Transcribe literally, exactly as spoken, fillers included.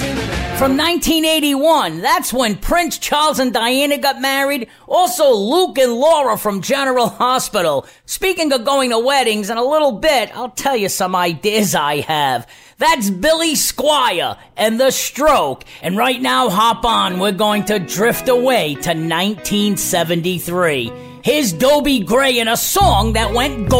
From nineteen eighty-one, that's when Prince Charles and Diana got married. Also, Luke and Laura from General Hospital. Speaking of going to weddings, in a little bit, I'll tell you some ideas I have. That's Billy Squier and The Stroke. And right now, hop on, we're going to drift away to nineteen seventy-three. Here's Dobie Gray in a song that went gold.